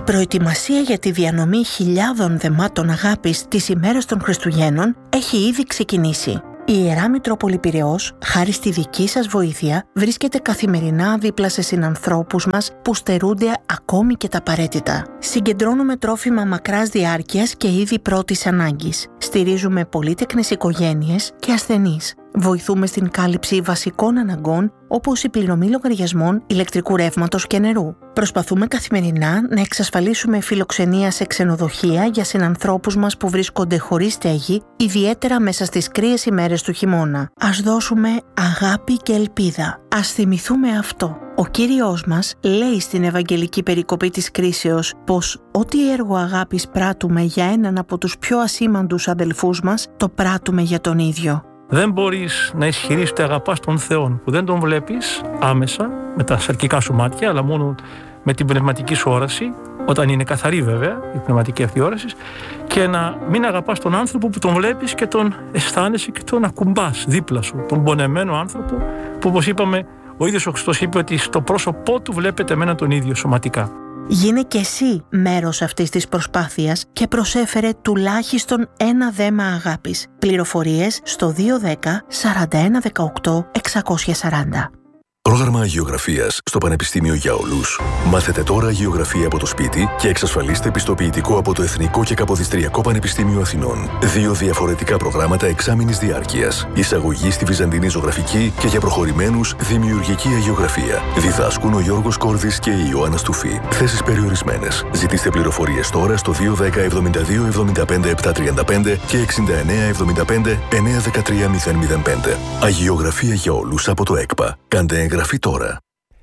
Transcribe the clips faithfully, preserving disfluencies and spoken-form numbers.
προετοιμασία για τη διανομή χιλιάδων δεμάτων αγάπης τις ημέρες των Χριστουγέννων έχει ήδη ξεκινήσει. Η Ιερά Μητρόπολη Πειραιώς, χάρη στη δική σας βοήθεια, βρίσκεται καθημερινά δίπλα σε συνανθρώπους μας που στερούνται ακόμη και τα απαραίτητα. Συγκεντρώνουμε τρόφιμα μακράς διάρκειας και είδη πρώτης ανάγκης. Στηρίζουμε πολύτεκνες οικογένειες και ασθενείς. Βοηθούμε στην κάλυψη βασικών αναγκών όπως η πληρωμή λογαριασμών ηλεκτρικού ρεύματος και νερού. Προσπαθούμε καθημερινά να εξασφαλίσουμε φιλοξενία σε ξενοδοχεία για συνανθρώπους μας που βρίσκονται χωρίς στέγη, ιδιαίτερα μέσα στις κρύες ημέρες του χειμώνα. Ας δώσουμε αγάπη και ελπίδα. Ας θυμηθούμε αυτό. Ο Κύριος μας λέει στην Ευαγγελική περικοπή της κρίσεως πως ό,τι έργο αγάπης πράττουμε για έναν από τους πιο ασήμαντους αδελφούς μας, το πράττουμε για τον ίδιο. Δεν μπορείς να ισχυρείς ότι αγαπάς τον Θεό που δεν τον βλέπεις άμεσα με τα σαρκικά σου μάτια, αλλά μόνο με την πνευματική σου όραση, όταν είναι καθαρή βέβαια η πνευματική αυτή όραση, και να μην αγαπάς τον άνθρωπο που τον βλέπεις και τον αισθάνεσαι και τον ακουμπάς δίπλα σου, τον πονεμένο άνθρωπο που, όπως είπαμε, ο ίδιος ο Χριστός είπε ότι στο πρόσωπό του βλέπετε εμένα τον ίδιο σωματικά. Γίνε και εσύ μέρος αυτής της προσπάθειας και προσέφερε τουλάχιστον ένα δέμα αγάπης. Πληροφορίες στο δύο δέκα σαράντα ένα δεκαοκτώ εξακόσια σαράντα. Πρόγραμμα Αγιογραφίας στο Πανεπιστήμιο για Όλους. Μάθετε τώρα Αγιογραφία από το σπίτι και εξασφαλίστε πιστοποιητικό από το Εθνικό και Καποδιστριακό Πανεπιστήμιο Αθηνών. Δύο διαφορετικά προγράμματα εξάμηνης διάρκειας. Εισαγωγή στη Βυζαντινή Ζωγραφική και για προχωρημένους Δημιουργική Αγιογραφία. Διδάσκουν ο Γιώργος Κόρδης και η Ιωάννα Στουφή. Θέσεις περιορισμένες. Ζητήστε πληροφορίες τώρα στο δύο δέκα εβδομήντα δύο εβδομήντα πέντε επτακόσια τριάντα πέντε και εξήντα εννέα εβδομήντα πέντε εννιακόσια δεκατρία μηδέν μηδέν πέντε. Αγιογραφία για Όλους από το ΕΚΠΑ. Κάντε εγγραφή τώρα.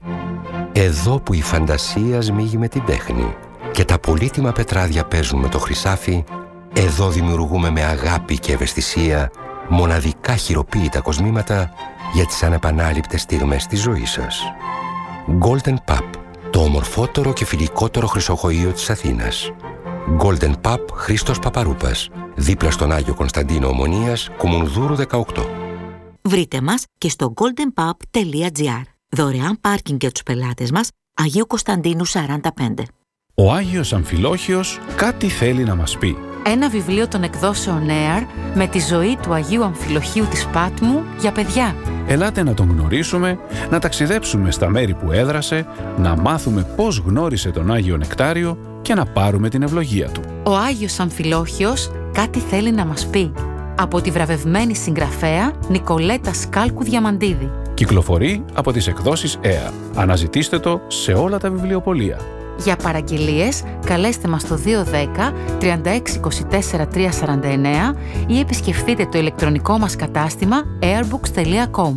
Εδώ που η φαντασία σμίγει με την τέχνη και τα πολύτιμα πετράδια παίζουν με το χρυσάφι, εδώ δημιουργούμε με αγάπη και ευαισθησία μοναδικά χειροποίητα κοσμήματα για τις ανεπανάληπτες στιγμές της ζωής σας. Golden Pub, το ομορφότερο και φιλικότερο χρυσοχοείο της Αθήνας. Golden Pub Χρήστος Παπαρούπας, δίπλα στον Άγιο Κωνσταντίνο Ομονίας, Κουμουνδούρου δεκαοκτώ. Βρείτε μας και στο golden pub τελεία gr. Δωρεάν πάρκινγκ για τους πελάτες μας, Αγίου Κωνσταντίνου σαράντα πέντε. Ο Άγιος Αμφιλόχιος κάτι θέλει να μας πει. Ένα βιβλίο των εκδόσεων Air με τη ζωή του Αγίου Αμφιλοχίου της Πάτμου για παιδιά. Ελάτε να τον γνωρίσουμε, να ταξιδέψουμε στα μέρη που έδρασε, να μάθουμε πώς γνώρισε τον Άγιο Νεκτάριο και να πάρουμε την ευλογία του. Ο Άγιος Αμφιλόχιος κάτι θέλει να μας πει. Από τη βραβευμένη συγγραφέα Νικολέτα Σκάλκου Διαμαντίδη. Κυκλοφορεί από τις εκδόσεις Air. Αναζητήστε το σε όλα τα βιβλιοπωλεία. Για παραγγελίες, καλέστε μας στο δύο δέκα τριάντα έξι είκοσι τέσσερα τριακόσια σαράντα εννέα ή επισκεφτείτε το ηλεκτρονικό μας κατάστημα airbooks τελεία com.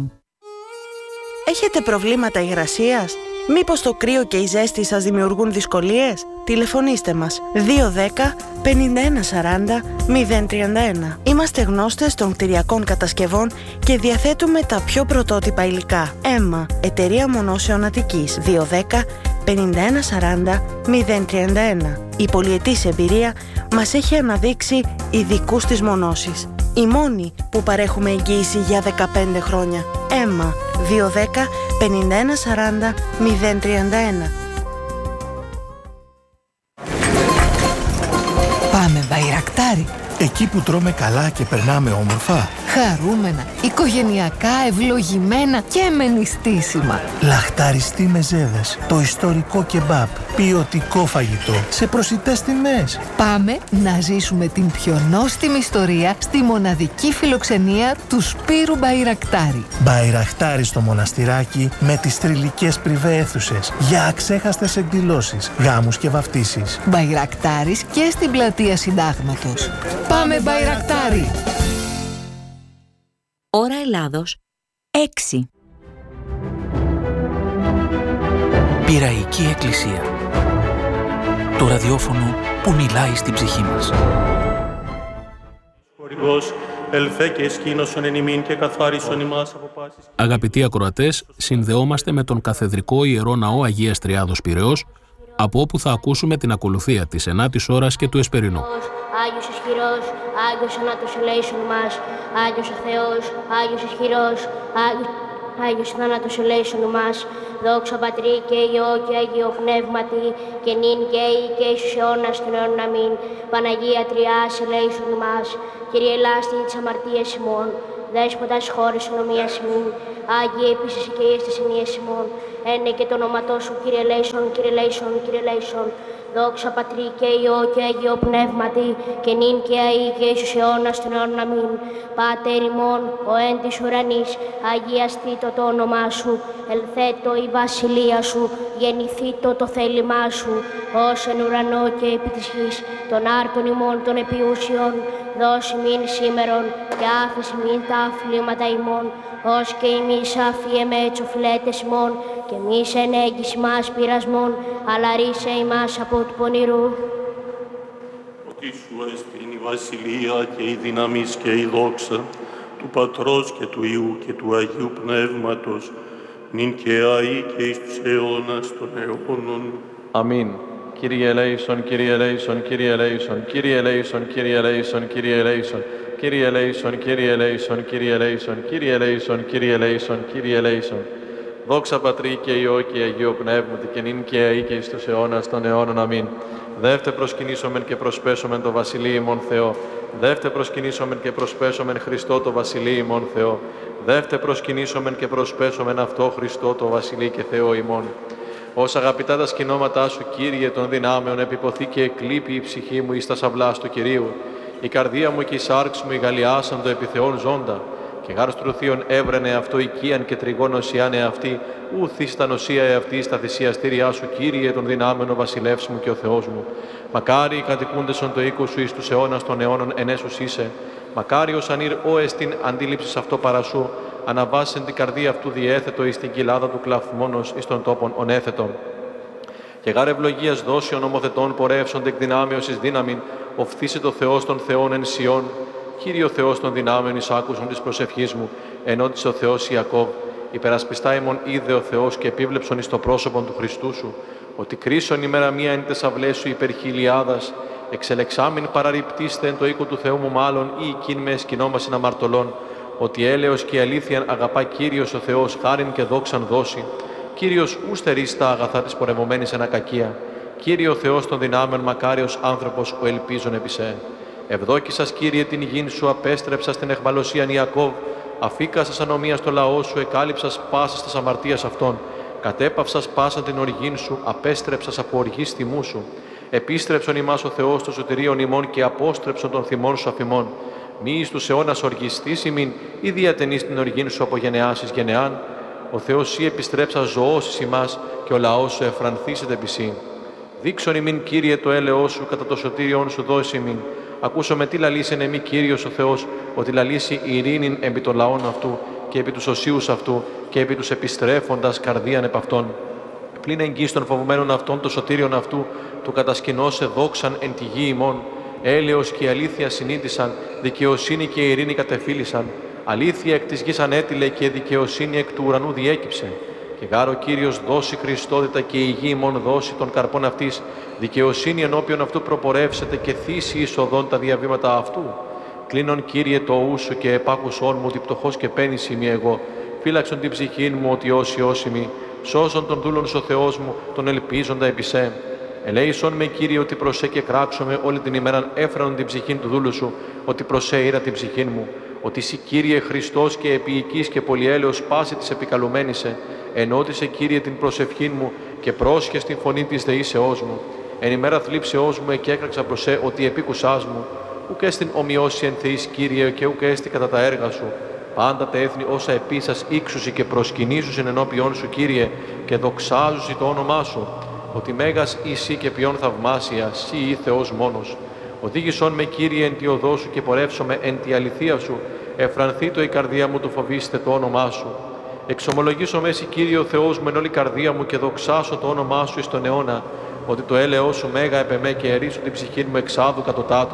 Έχετε προβλήματα υγρασίας? Μήπως το κρύο και η ζέστη σας δημιουργούν δυσκολίες? Τηλεφωνήστε μας δύο δέκα πενήντα ένα σαράντα μηδέν τριάντα ένα. Είμαστε γνώστες των κτηριακών κατασκευών και διαθέτουμε τα πιο πρωτότυπα υλικά. Έμα, εταιρεία μονώσεων Αττικής, δύο δέκα πενήντα ένα σαράντα μηδέν τριάντα ένα. Η πολυετής εμπειρία μας έχει αναδείξει ειδικούς της μονώσης. Η μόνη που παρέχουμε εγγύηση για δεκαπέντε χρόνια. Έμα, δύο δέκα πενήντα ένα σαράντα μηδέν τριάντα ένα. Πάμε Μπαϊρακτάρι. Εκεί που τρώμε καλά και περνάμε όμορφα. Χαρούμενα, οικογενειακά, ευλογημένα και με νηστίσιμα. Λαχταριστή μεζέδες, το ιστορικό κεμπάπ, ποιοτικό φαγητό, σε προσιτές τιμές. Πάμε να ζήσουμε την πιο νόστιμη ιστορία στη μοναδική φιλοξενία του Σπύρου Μπαϊρακτάρι. Μπαϊρακτάρι στο μοναστηράκι με τις θρυλικές πριβέ αίθουσες για αξέχαστες εκδηλώσεις, γάμους και βαφτίσεις. Μπαϊρακτάρις και στην πλατεία Συντάγματος. Πάμε Μπαϊρακτάρι! Ώρα Ελλάδος έξι. Πειραϊκή Εκκλησία. Το ραδιόφωνο που μιλάει στην ψυχή μας. Αγαπητοί ακροατές, συνδεόμαστε με τον Καθεδρικό Ιερό Ναό Αγίας Τριάδος Πειραιώς, από όπου θα ακούσουμε την ακολουθία της ενάτης ώρας και του Εσπερινού. Άγιος ισχυρός, Άγιος ανάτος ελέησον μας, Άγιος ο Θεός, Άγιος ισχυρός, Άγιος... Άγιος θάνατος ελέησον ημάς, δόξα Πατρί και Υιό και Αγίο Πνεύματι, και νυν και αεί και εις τους αιώνας των αιώνων αμήν. Παναγία Τριάς ελέησον ημάς, Κύριε ελάστη της αμαρτίας ημών, Δέσποτας χώρης ονομίας ημών, Άγιε επίσης και εις της ενίας ημών, ένε και το όνοματό σου, Κύριε ελέησον, Κύριε ελέησον, Κύριε ελέησον. Δόξα Πατρί και Υιό και Αγίο Πνεύματι, και νυν και αεί και εις τους αιώνας των αιώνων αμήν. Πάτερ ημών, ο εν της ουρανής, αγιαστήτω το όνομά σου, ελθέτω η βασιλεία σου, γεννηθήτω το θέλημά σου, ως εν ουρανό και επί της γης, των άρτων ημών των επιούσιων, δώσει μην σήμερον, και άφηση μην τα αφλήματα ημών, ως και εμείς αφιεμέ τους οφειλέτες ημών, και μη σε ενέγγις μας πειρασμών, αλλά ρίσε ημάς από του πονηρού. Ότι σου εστίν η βασιλεία και η δύναμις και η δόξα του Πατρός και του Υιού και του Αγίου Πνεύματος, νυν και αεί και εις τους αιώνας των αιώνων. Αμήν. Κύριε ελέησον, Κύριε ελέησον, Κύριε ελέησον, Κύριε ελέησον, Κύριε ελέησον, Κύριε ελέησον, Κύριε ελέησον, Κύριε ελέησον, Κύριε ελέησον, Κύριε ελέησον, Κύριε ελέησον, Κύριε ελέησον. Δόξα Πατρί και Υιό και Αγίο Πνεύματι, και νυν και αεί και εις τους αιώνας των αιώνων. Αμήν. Δεύτε προσκυνήσομεν και προσπέσομεν το Βασιλείο ημών Θεό. Δεύτε προσκυνήσομεν και προσπέσομεν Χριστό το Βασιλείο ημών Θεό. Δεύτε προσκυνήσομεν και προσπέσομεν αυτό Χριστό το Βασιλείο και Θεό ημών. Ως αγαπητά τα σκηνώματά σου, Κύριε των δυνάμεων, επιποθεί και εκλείπει η ψυχή μου εις τα σαυλάς του Κυρίου. Η καρδία μου και η σάρξ μου ηγαλιάσαν το επιθεών ζώντα. Και γάρ στρουθίον έβρενε αυτό οικίαν και τριγών οσιάνε αυτή, ουθ τα νοσία εαυτή στα θυσιαστήριά σου, Κύριε των δυνάμεων, ο βασιλεύς μου και ο Θεός μου. Μακάρι οι κατοικούντεσον το οίκο σου εις τους αιώνας των αιώνων ενέσους είσαι. Μακάρι ως ανήρ ο εστιν αντίληψης αυτό παρασού, αναβάσεν την καρδία αυτού διέθετο εις την κοιλάδα του κλαθμόνος εις των τόπων ονέθετων. Και γάρ ευλογίας δόσεων ομοθετών πορεύσονται εκ δυνάμεως εις δύναμην, οφθήσε το Θεός των Θεών εν Σιών. Κύριε Θεός των δυνάμεων, εις άκουσον της προσευχής μου, ενώτησε ο Θεός Ιακώβ. Υπερασπιστά ημών είδε ο Θεός και επίβλεψον εις το πρόσωπον του Χριστού σου, ότι κρίσον ημέρα μία εν τες αυλές σου υπερ χιλιάδας, εξελεξάμην παραρριπτήστε εν το οίκο του Θεού μου μάλλον, ή εκείν με εσκηνόμασιν αμαρτωλών, ότι έλεος και αλήθειαν αγαπά Κύριος ο Θεός, χάριν και δόξαν δώσει. Κύριος ου στερείς τα αγαθά της πορευωμένης εν ακακία. Κύριε ο Θεός των δυνάμεων, μακάριος άνθρωπος ο ελπίζων επί σε. Ευδόκησας, Κύριε, την υγιήν σου, απέστρεψας την εχμαλωσίαν Ιακώβ, αφήκασας ανομία στο λαό σου, εκάλυψας πάσας τας αμαρτίας αυτών, κατέπαυσας πάσα την οργήν σου, απέστρεψας από οργής θυμού σου. Επίστρεψον ημάς ο Θεός των σωτηρίων ημών και απόστρεψον των θυμών σου αφημών. Μη εις τους αιώνας οργιστής ημίν, ή διατενείς την οργήν σου από γενεάς εις γενεάν. Ο Θεός σύ επιστρέψας ζωώσεις ημάς και ο λαός σου εφρανθήσεται επί σύ. Δείξον ημίν, Κύριε, το έλεος σου κατά το σωτήριον σου δώσει ημίν. Ακούσαμε τι λαλήσει εν εμεί Κύριος ο Θεός, ότι λαλήσει ειρήνην επί των λαών αυτού και επί τους οσίους αυτού και επί τους επιστρέφοντας καρδίαν επ' αυτών. Πλην εγγύς των φοβουμένων αυτών το σωτήριον αυτού, του κατασκηνώσε δόξαν εν τη γη ημών. Έλεος και αλήθεια συνείδησαν, δικαιοσύνη και ειρήνη κατεφύλησαν. Αλήθεια εκ της γης ανέτειλε και δικαιοσύνη εκ του ουρανού διέκυψε. Και γάρο Κύριος δώσει Χριστότητα και η γη ημών δώσει των καρπών αυτής. Δικαιοσύνη ενώπιον αυτού προπορεύσεται και θύσει εις οδόν τα διαβήματα αυτού. Κλείνον, Κύριε, το ου σου και επάκουσόν μου ότι πτωχός και πένης είμαι εγώ. Φύλαξον την ψυχήν μου ότι όσοι όσιμοι. Σώσον τον δούλον ο Θεός μου, τον ελπίζοντα επί σε. Ελέησον με, Κύριε, ότι προσέ και κράξομαι όλη την ημέραν έφρανον την ψυχήν του δούλου σου, ότι προσέ ήρα την ψυχήν μου. Ότι εσύ, Κύριε, Χριστός και επίοικης και πολυέλεος πάση της επικαλουμένησε. Ενώτισε, Κύριε, την προσευχήν μου και πρόσχες την φωνή της δεήσεώς μου. Εν ημέρα θλίψεώς μου εκέκραξα προς ε, ότι επίκουσάς μου. Ουκ έστιν ομοιώσει εν Θεής, Κύριε, και ουκ έστι κατά τα έργα σου. Πάντα τα έθνη όσα επίσας ύξουσι και προσκυνήσουσιν ενώπιον σου, Κύριε, και δοξάζουσι το όνομά σου. Ότι μέγας εσύ και ποιον θαυμάσια, σύ ή Θεός μόνος. Οδήγησον με, Κύριε, εν τη οδό σου και πορεύσομαι εν τη αληθεία σου. Εφρανθεί το η καρδία μου του φοβήστε το όνομά σου. Εξομολογήσω με εσύ, Κύριε ο Θεός μου, εν όλη καρδία μου και δοξάσω το όνομά σου εις τον αιώνα. Ότι το έλεος σου μέγα επεμέ και ερίσω την ψυχή μου εξάδου κατωτάτου.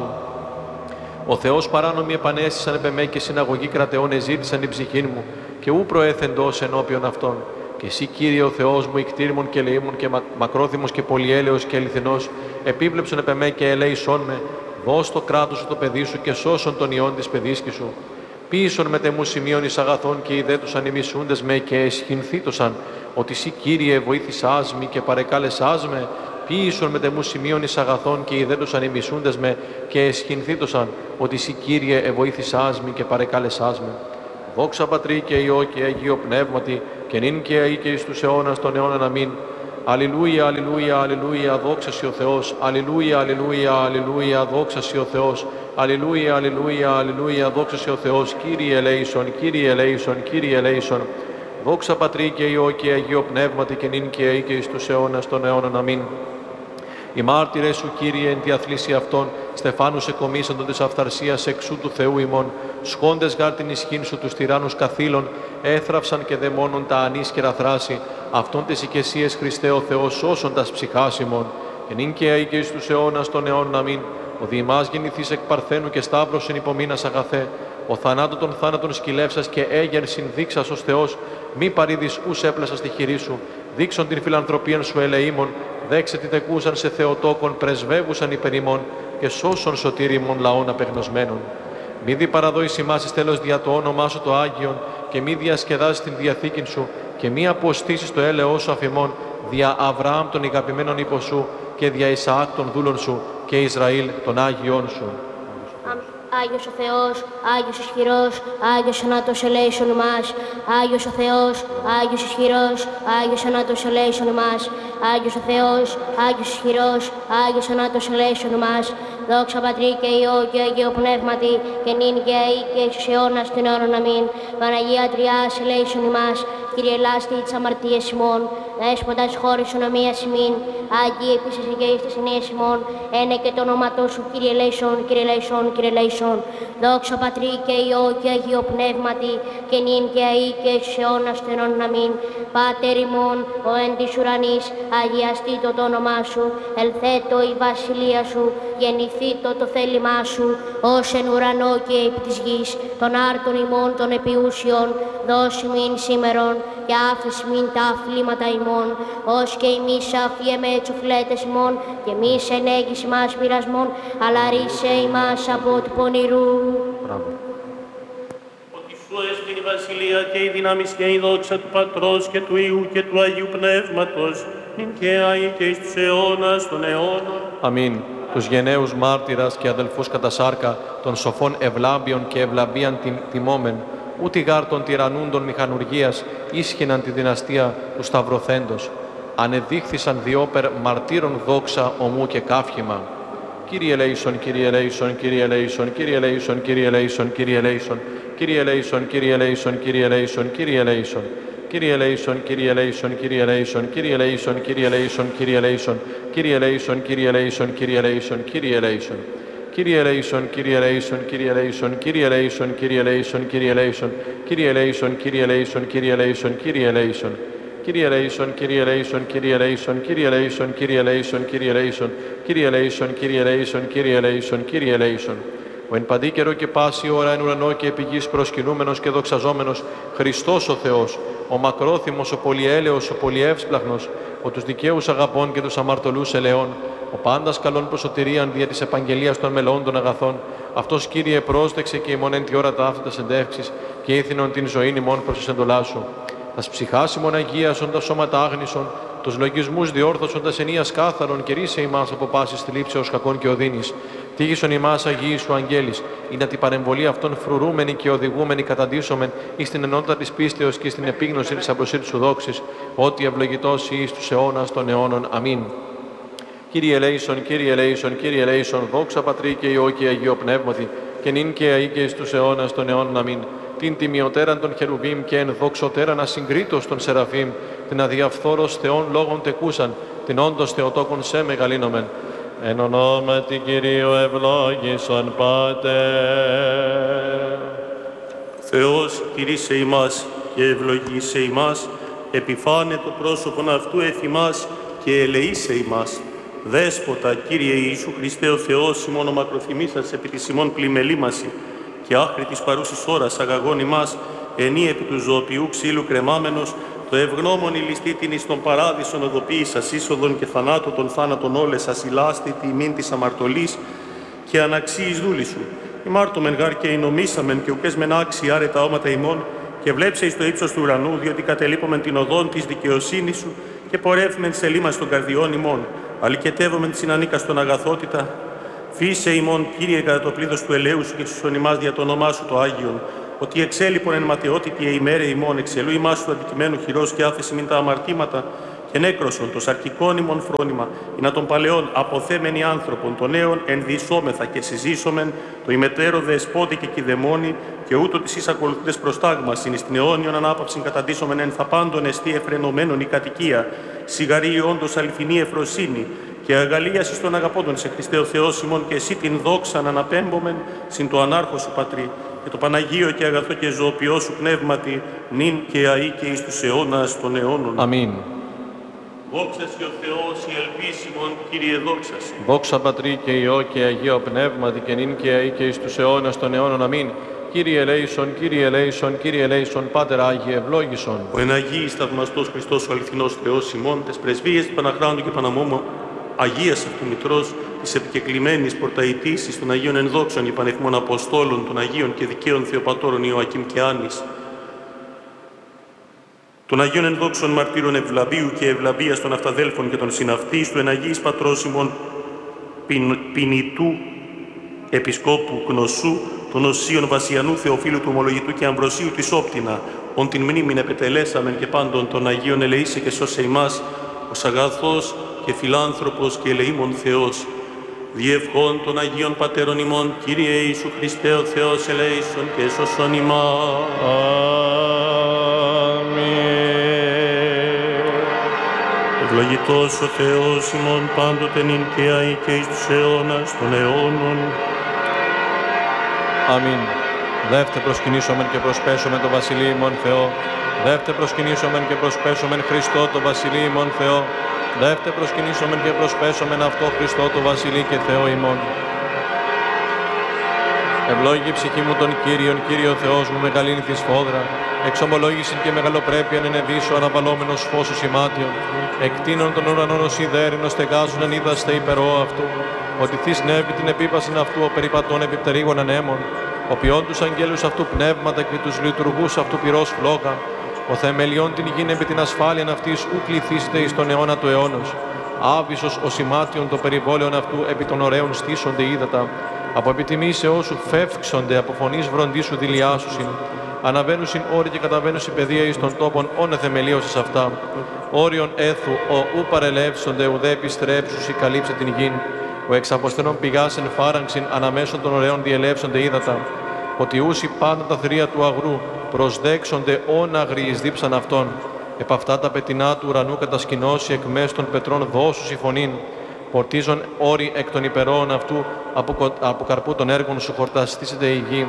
Ο Θεός παράνομοι επανέστησαν επεμέ και συναγωγή κρατεών εζήτησαν την ψυχή μου και ου προέθεντος ενώπιον αυτών. Και εσύ, Κύριε ο Θεός μου, ικτήρμον και λεήμον και μα... μακρόθυμος και πολυέλεος και αληθινός, επίβλεψον επεμέ και ελέησόν με, δώσ' το κράτος σου το παιδί σου και σώσον τον ιόν της παιδίσκης σου. Πίσον με τεμού σημείων εις αγαθών και ιδέτουσαν οι μισούντες με και εσχυνθήτωσαν, ότι σοι Κύριε βοήθησάς μη και παρεκάλεσάς με. Πίσον με τεμού σημείων εις αγαθών και ιδέτουσαν οι μισούντες με και εσχυνθήτωσαν, ότι σοι Κύριε εβοήθησάς μη και παρεκάλεσάς με. Δόξα Πατρί και Υιό και Αγίο Πνεύματι, και νυν και αεί και εις τους αιώνας των αιώνων. Αμήν. Αλληλούια, αλληλούια, αλληλούια, δόξα σοι ο Θεός. Αλληλούια, αλληλούια, αλληλούια, δόξα σοι ο Θεός. Αλληλούια, αλληλούια, αλληλούια, δόξα σοι ο Θεός. Κύριε ελέησον, Κύριε ελέησον, Κύριε ελέησον. Δόξα Πατρί και Υιό και Αγίο Πνεύματι, και νυν και αεί και εις τους αιώνας των αιώνων. Αμήν. Οι μάρτυρες σου, Κύριε, εν τη αθλήση αυτών, στεφάνους εκομίσαντον της αυθαρσίας εξού του Θεού ημών, σχόντες γάρ την ισχύν σου τους τυράννους καθήλων, έθραυσαν και δαιμόνων τα ανίσκερα θράση, αυτών τις οικεσίες Χριστέ ο Θεός σώσοντας ψυχάς ημών. Και νυν και αεί και εις τους αιώνας των αιώνων. Αμήν. Ο διημάς γεννηθείς εκ Παρθένου και Σταύρος εν υπομείνας αγαθέ, ο θανάτων των θάνατων σκυλεύσας και έγερσιν δείξας ως Θεός, μη παρήδης ους έπλασας τη χειρή σου, δείξον την φιλανθρωπίαν σου ελεήμων, δέξε τι τεκούσαν σε Θεοτόκον, πρεσβεύουσαν υπερ ημών και σώσον σωτήρι ημών λαών απεγνωσμένων. Μη δι παραδόεις ημάς εις τέλος δια το όνομά σου το Άγιον, και μη διασκεδάσεις την διαθήκην σου, και μη αποστήσεις το έλεος σου αφημών, δια Αβραάμ των ηγαπημένων ύπο σου, και δια Ισαάκ των δούλων σου, και Ισραήλ των Άγιών σου. Άγιος ο Θεός, Άγιος ισχυρός, Άγιος ανάτος ελέησον ημάς. Άγιος ο Θεός, Άγιος ισχυρός, Άγιος ανάτος ελέησον ημάς. Άγιος ο Θεός, Άγιος ισχυρός, Άγιος ανάτος ελέησον ημάς. Δόξα Πατρί και Υιό και Αγίο Πνεύματι, και νυν και αεί και εις τους αιώνας των αιώνων. Αμήν. Παναγία Τριάς ελέησον ημάς. Κύριε ελάστη της αμαρτίας ημών, δέσποτα της χώρης ονομίας ημίν, Άγιοι επίσης και εις τις ενίες ημών, ένε και το όνοματό σου, Κύριε ελέησον, Κύριε ελέησον, Κύριε ελέησον. Δόξα Πατρί και Υιό και Αγίο Πνεύματι, και νυν και αεί και εις τους αιώνας των αιώνων. Αμήν. Πάτερ ημών, ο εν της ουρανής, αγιαστήτω το όνομά σου, ελθέτω η βασιλεία σου, γεννηθήτω το θέλημά σου, ως εν ουρανό και επί της γης, των άρτων ημών των επιούσιων, δώσει μην σήμερον, και άφης μην τα αφλήματα ημών, ως και εμείς αφιέ με τσουφλέτες ημών, και εμείς ενέγγις ημάς πειρασμών, αλλά ρίσε ημάς από του πονηρού. Ότι σου έσπιν η βασιλεία και η δύναμις και η δόξα του Πατρός και του Υιού και του Αγίου Πνεύματος, νυν και αεί και εις τους αιώνας των αιώνων. Αμήν. Τους γενναίους μάρτυρας και αδελφούς κατά σάρκα, των σοφών ευλάμπιων και ευλαμπίαν τιμόμεν, ούτε γάρ των τυραννούντων μηχανουργίας ίσχυναν τη δυναστεία του Σταυρωθέντος. Ανεδείχθησαν διόπερ μαρτύρων δόξα ομού και καύχημα. Κύριε ελέησον, Κύριε ελέησον, Κύριε ελέησον, Κύριε ελέησον, Κύριε ελέησον, Κύριε ελέησον, Κύριε ελέησον, Κύριε ελέησον, Κύριε ελέησον, Κύριε ελέησον. Κύριε ελέησον, Κύριε ελέησον, Κύριε ελέησον, Κύριε ελέησον, Κύριε ελέησον, Κύριε ελέησον, Κύριε ελέησον, Κύριε ελέησον, Κύριε ελέησον, Κύριε ελέησον. Κύριε ελέησον, Κύριε ελέησον, Κύριε ελέησον, Κύριε ελέησον, Κύριε ελέησον, Κύριε ελέησον, Κύριε ελέησον, Κύριε ελέησον, Κύριε ελέησον, Κύριε ελέησον. Κύριε ελέησον, Κύριε ελέησον, Κύριε ελέησον, Κύριε ελέησον, Κύριε ελέησον, Κύριε ελέησον, Κύριε ελέησον, Κύριε ελέησον, Κύριε ελέησον, Κύριε ελέησον. Ο εν παντή καιρό και πάση ώρα εν ουρανό και επί γης προσκυνούμενος και δοξαζόμενος, Χριστός ο Θεός, ο μακρόθυμος, ο πολυέλεος, ο πολυεύσπλαχνος, ο τους δικαίους αγαπών και τους αμαρτωλούς ελεών, ο πάντας καλών προς σωτηρίαν δια της επαγγελίας των μελών των αγαθών, αυτός, Κύριε, πρόστεξε και ημών εν τη ώρα τα άφητα εντεύξεις και ήθινον την ζωήν ημών προς τις εντολάς σου. Τας ψυχάς ημών αγίασον, τα σώματα άγνησον, τους λογισμούς διόρθωσον, τας ενίας κάθαρον και ρίσε ημάς από πάσης θλίψεως κακών και οδύνης. Τύχησον ημάς Αγίοι σου αγγέλης, ή να την παρεμβολή αυτών φρουρούμενη και οδηγούμενη καταντήσομεν εις την ενότητα της πίστεως και στην επίγνωση της αποσύρτης σου δόξης, ότι ευλογητός εις τους αιώνας των αιώνων. Αμήν. Κύριε ελέησον, Κύριε ελέησον, Κύριε ελέησον, δόξα Πατρί και Υιό και Αγίο Πνεύματι, και νυν και αεί και εις τους αιώνας των αιώνων. Αμήν. Την τιμιωτέραν των χερουβίμ και εν δοξωτέραν ασυγκρίτως των σεραφείμ, την αδιαφθόρος Θεών λόγων τεκούσαν, την όντως Θεοτόκον σε μεγαλύνομεν. Εν ονόματι Κυρίου ευλόγησον Πάτερ. Θεός κηρύσσε ημάς και ευλογήσε ημάς, επιφάνε το πρόσωπον αυτού εφημάς και ελεήσε ημάς. Δέσποτα, Κύριε Ιησού Χριστέ ο Θεός, ημών ο μακροθυμήσας επί της ημών πλημελήμαση, και άχρη της παρούσης ώρας αγαγών ημάς, ενή επί του ζωοποιού ξύλου κρεμάμενος, το ευγνώμων ηλιστήτην εις τον παράδεισον οδοποίησας είσοδον και θανάτου των θάνατων όλες ασυλάστη τη ημίν της αμαρτωλής και αναξίης δούλη σου, ημάρτωμεν γάρ και εινομήσαμεν και ουκές μεν άξιοι άρετα όματα ημών, και βλέψε εις το ύψος του ουρανού, διότι κατελείπομεν την οδόν της δικαιοσύνης σου και πορεύμεν σε λίμας των καρδιών ημών, αλικετεύομεν την ανίκαστον αγαθότητα. Φύσε ημών, Κύριε, κατά το πλήθος του ελαίου σου και στους ονειμάς δια το όνομά σου το Άγιον, ότι εξέλιπον εν ματαιότητη ημέρε ημών, εξελού ημάς του αντικειμένου χειρός και άφεση μην τα αμαρτήματα, και νέκροσον το σαρκικών ημών φρόνημα, ή να των παλαιών αποθέμενοι άνθρωπον, των νέων ενδυσόμεθα και συζήσομεν, το ημετέρω δεσπότη και κηδεμόνι, και ούτω της εις ακολουθούντες προστάγμας, εις την αιώνιον ανάπαυσιν καταντήσομεν εν θα πάντων εστί εφρενωμένων η κατοικία, σιγαρή όντως αληθινή ευφροσύνη, και αγαλίαση στον αγαπώντων σε Χριστέ ο Θεός ημών, και εσύ την δόξαν αναπέμπομεν, συν το ανάρχο σου Πατρί, και το Παναγίο και αγαθό και ζωοποιό σου πνεύματι, νυν και αεί και εις τους αιώνας των αιώνων. Αμήν. Δόξασι ο Θεός, η ελπίσιμον, Κύριε δόξασι. Δόξα Πατρί και Υιό και Αγίο Πνεύματι, και νυν και αεί και εις τους αιώνας των αιώνων. Αμήν. Κύριε ελέησον, Κύριε ελέησον, Κύριε ελέησον, Πάτερ Άγιε ευλόγησον. Ο εν Αγίης θαυμαστός Χριστός ο αληθινός Θεός ημών, τες πρεσβείες του Παναχράντου και Παναμόμου Αγίας αυτού Μητρός, της επικεκλημένης πορταϊτήσης των Αγίων Ενδόξων υπανεθμών Αποστόλων, των Αγίων και Δικαίων Θεοπατώρων Ιωακήμ και Άννης, των Αγίων Ενδόξων Μαρτύρων Ευλαβίου και Ευλαβίας των Αυταδέλφων και των Συναυτής, του εν Αγίης Πατρός ημών Ποινητού Επισκόπου Κνωσού, των Οσίων Βασιανού Θεοφίλου του Ομολογητού και Αμβροσίου της Όπτινα, ον την μνήμην επετελέσαμεν και πάντων των Αγίων ελεήσε και σώσε ημάς, ως αγαθός και φιλάνθρωπος και ελεήμων Θεός. Διευχών των Αγίων Πατέρων ημών, Κύριε Ιησού Χριστέ ο Θεός ελέησον και σώσον ημάς. Αμήν. Ευλογητός ο Θεός ημών πάντοτε νυν και αεί και εις τους αιώνας των αιώνων. Αμήν. Δεύτε προσκυνήσομεν και προσπέσομεν το Βασιλείο ημών Θεό. Δεύτε προσκυνήσομεν και προσπέσομεν Χριστό το Βασιλείο ημών Θεό. Δεύτε προσκυνήσομεν και προσπέσομεν αυτό Χριστό το Βασιλεί και Θεό ημών. Ευλόγη η ψυχή μου τον Κύριον, Κύριο Θεός μου, μεγαλύνθη σφόδρα. Εξομολόγησιν και μεγαλοπρέπειαν ενεδίσω αναβαλόμενος φως ημάτιον. Εκτείνων των ουρανών ως ιδέρινος στεγάζουν εν είδαστε υπερό αυτού. Ότι θυσνεύει την επίπασιν αυτού ο περιπατών επιπτερίγων ανέμων. Ο ποιών τους αγγέλους αυτού πνεύματα και τους λειτουργούς αυτού πυρός φλόγα. Ο θεμελιών την γην επί την ασφάλειαν αυτής ου κληθήσετε εις τον αιώνα του αιώνος. Άβυσος ο σημάτιον το περιβόλαιον αυτού επί των ωραίων στήσονται ύδατα. Από επιτιμήσεώς σου φεύξονται, από φωνής βροντίσου δηλιάσουσιν. Αναβαίνουσιν όροι και καταβαίνουσιν παιδεία εις των τόπων όνε θεμελίωσες αυτά. Όριον έθου ο ου παρελεύσονται ουδέ επιστρέψουσι καλύψε την γην. Ο εξαποστενών πηγάσεν φάραγξιν αναμέσων των ωραίων διελεύσονται ύδατα. Ότι ούσι πάντα τα θηρία του αγρού προσδέξονται όν αγριείς δίψαν αυτών. Επ' αυτά τα πετεινά του ουρανού κατασκηνώσει εκ μέσω των πετρών δώσους η φωνήν. Πορτίζον όροι εκ των υπερών αυτού από, από καρπού των έργων σου χορταστήσεται η γη.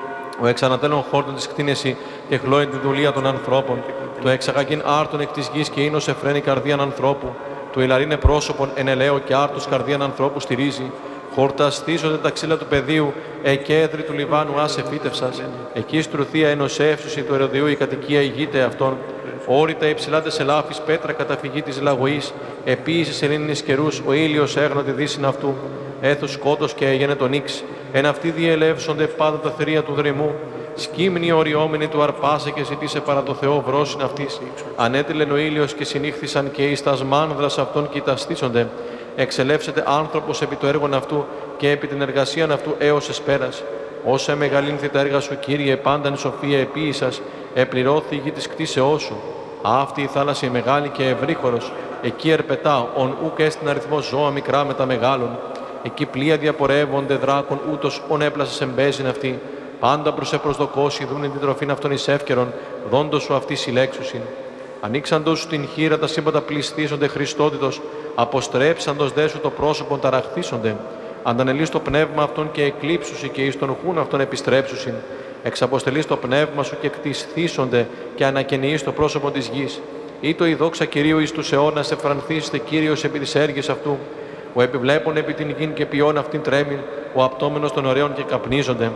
Ο εξανατέλων χόρτων της κτίνεση και χλώει τη δουλεία των ανθρώπων. Το εξαγαγήν άρτων εκ της γης και ίνος εφραίνει καρδίαν ανθρώπου. Του ηλαρίνε πρόσωπον εν ελαίο και άρτους καρδίαν ανθρώπου στηρίζει. Χορταστίζονται τα ξύλα του πεδίου, εκέδρη του Λιβάνου άσε φύτευσας. Εκεί στρουθία ενωσεύσουση του Ερωδιού η κατοικία ηγείται αυτών. Όρητα υψηλάτε σε λάφης πέτρα καταφυγή της λαγωής. Επίησης σελήνινης καιρούς ο ήλιος έγνω τη δύσιν αυτού. Έθους σκότος και έγινε τον ίξ. Εν αυτοί διελεύσονται πάντα τα θηρία του δρυμού. Σκύμνη οριόμενη του αρπάσε και ζητήσε παρά το Θεό βρόσιν αυτής. Ανέτειλεν ο ήλιος και συνήχθησαν και εις τας μάνδρας αυτών κοιταστήσονται. Εξελεύσεται άνθρωπος επί το έργον αυτού και επί την εργασίαν αυτού έως εσπέρας. Όσα μεγαλύνθη τα έργα σου, Κύριε, πάνταν σοφία επίησας, επληρώθη η γη της κτίσεώς σου. Αυτή η θάλασσα η μεγάλη και ευρύχωρος, εκεί ερπετά, ον ούκ έστιν αριθμό ζώα μικρά με τα μεγάλων. Εκεί πλοία διαπορεύονται δράκων, ούτως ον έπλασε εμπέζιν αυτή. Πάντα προς επροσδοκώσει δούνε την τροφήν αυτών εις εύκαιρον, δόντος σου αυτή συλλέξουσιν. Ανοίξαντος σου την χείρα τα σύμπαντα πληστίζονται Χριστότητος, αποστρέψαντος δε σου το πρόσωπον ταραχθήσονται. Αντανελείς το πνεύμα αυτών και εκλείψουσι και εις τον χούν αυτών επιστρέψουσιν. Εξαποστελείς το πνεύμα σου και κτισθήσονται και ανακαινιείς το πρόσωπο της γης. Ήτο η δόξα Κυρίου εις τους αιώνας εφρανθήσετε Κύριος επί της έργης αυτού. Ο επιβλέπων επί την γην και ποιόν αυτήν τρέμην, ο απτόμενος των ωραίων και καπνίζονται.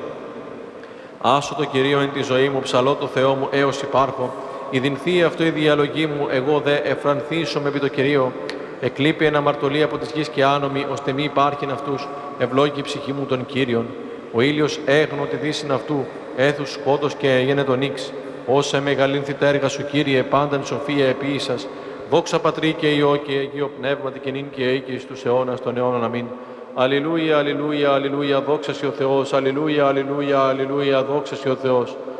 Άσο το Κυρίο εν τη ζωή μου, ψαλώ το Θεό μου έως υπάρχω. Η δινθή αυτό η διαλογή μου, εγώ δε εφρανθήσομαι επί το Κυρίο. Εκλείπει ένα αμαρτωλή από της γης και άνομη, ώστε μη υπάρχειν αυτούς, ευλόγη η ψυχή μου τον Κύριον. Ο ήλιος έγνω τη δύσιν αυτού, έθους σκότος και έγινε τον ίξ. Όσε μεγαλύνθη τα έργα σου, Κύριε, πάνταν σοφία επίησας. Δόξα Πατρί και Υιό και Αγίο Πνεύματι και νυν και αεί και εις τους αιώνας των αιώνων. Αμήν. Αλληλούια, αλληλούια, αλληλούια, δόξα σοι ο Θεός. Αλληλούια, αλληλούια, αλληλούια, δόξα σοι ο Θεός.